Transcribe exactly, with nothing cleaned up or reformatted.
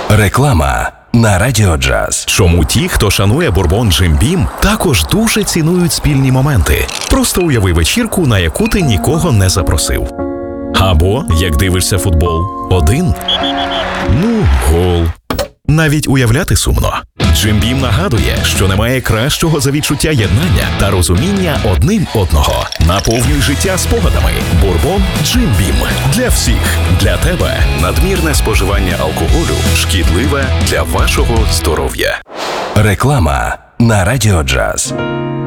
Реклама на Радіо Джаз. Чому ті, хто шанує бурбон Jim Beam, також дуже цінують спільні моменти. Просто уяви вечірку, на яку ти нікого не запросив. Або, як дивишся футбол, один. Ну, гол. Навіть уявляти сумно. Jim Beam нагадує, що немає кращого за відчуття єднання та розуміння одним одного. Наповнюй життя спогадами. Бурбон Jim Beam. Для всіх. Для тебе. Надмірне споживання алкоголю шкідливе для вашого здоров'я. Реклама на Радіо Джаз.